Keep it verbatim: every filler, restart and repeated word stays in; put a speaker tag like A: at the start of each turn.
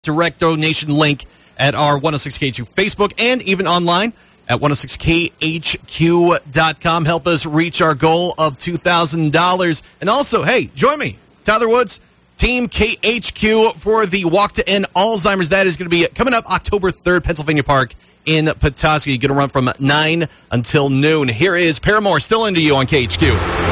A: direct donation link at our one oh six K H Q Facebook and even online at one oh six K H Q dot com. Help us reach our goal of two thousand dollars. And also, hey, join me, Tyler Woods, Team K H Q for the Walk to End Alzheimer's. That is going to be coming up October third, Pennsylvania Park in Petoskey. You're going to run from nine until noon. Here is Paramore, Still Into You on K H Q.